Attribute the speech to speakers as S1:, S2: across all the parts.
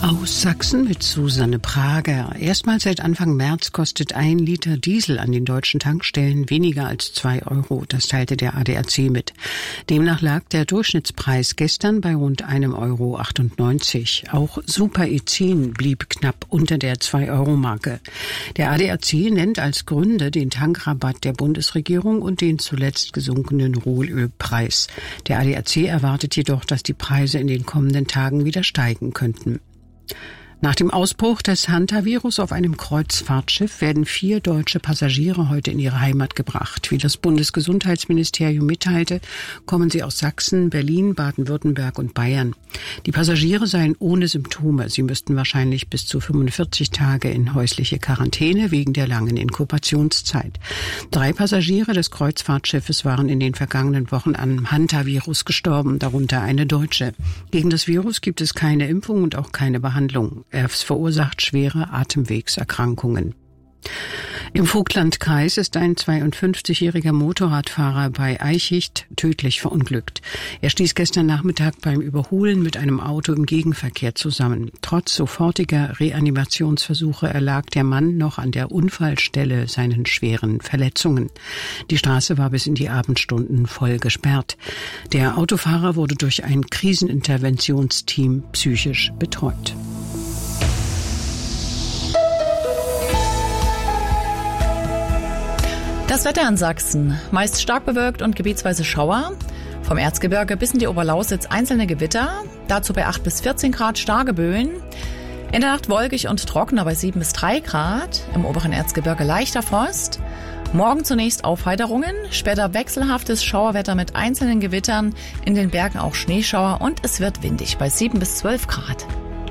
S1: Aus Sachsen mit Susanne Prager. Erstmals seit Anfang März kostet 1 Liter Diesel an den deutschen Tankstellen weniger als 2 Euro. Das teilte der ADAC mit. Demnach lag der Durchschnittspreis gestern bei rund 1,98 Euro. Auch Super E10 blieb knapp unter der 2-Euro-Marke. Der ADAC nennt als Gründe den Tankrabatt der Bundesregierung und den zuletzt gesunkenen Rohölpreis. Der ADAC erwartet jedoch, dass die Preise in den kommenden Tagen wieder steigen könnten. Nach dem Ausbruch des Hantavirus auf einem Kreuzfahrtschiff werden 4 deutsche Passagiere heute in ihre Heimat gebracht. Wie das Bundesgesundheitsministerium mitteilte, kommen sie aus Sachsen, Berlin, Baden-Württemberg und Bayern. Die Passagiere seien ohne Symptome. Sie müssten wahrscheinlich bis zu 45 Tage in häusliche Quarantäne wegen der langen Inkubationszeit. 3 Passagiere des Kreuzfahrtschiffes waren in den vergangenen Wochen an Hantavirus gestorben, darunter eine Deutsche. Gegen das Virus gibt es keine Impfung und auch keine Behandlung. Es verursacht schwere Atemwegserkrankungen. Im Vogtlandkreis ist ein 52-jähriger Motorradfahrer bei Eichicht tödlich verunglückt. Er stieß gestern Nachmittag beim Überholen mit einem Auto im Gegenverkehr zusammen. Trotz sofortiger Reanimationsversuche erlag der Mann noch an der Unfallstelle seinen schweren Verletzungen. Die Straße war bis in die Abendstunden voll gesperrt. Der Autofahrer wurde durch ein Kriseninterventionsteam psychisch betreut.
S2: Das Wetter in Sachsen. Meist stark bewölkt und gebietsweise Schauer. Vom Erzgebirge bis in die Oberlausitz einzelne Gewitter. Dazu bei 8 bis 14 Grad starke Böen. In der Nacht wolkig und trockener bei 7 bis 3 Grad. Im oberen Erzgebirge leichter Frost. Morgen zunächst Aufheiterungen. Später wechselhaftes Schauerwetter mit einzelnen Gewittern. In den Bergen auch Schneeschauer und es wird windig bei 7 bis 12 Grad.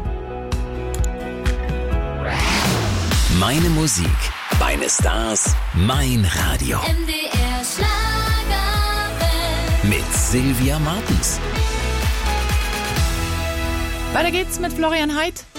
S3: Meine Musik, meine Stars, mein Radio.
S4: MDR Schlagerwelt.
S3: Mit Sylvia Martens.
S2: Weiter geht's mit Florian Heidt.